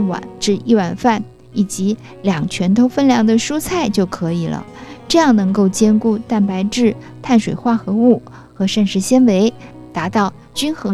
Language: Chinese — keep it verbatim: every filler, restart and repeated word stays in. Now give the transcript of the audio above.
半碗至一碗饭，以及两拳头分量的蔬菜就可以了。这样能够兼顾蛋白质、碳水化合物和膳食纤维，达到均衡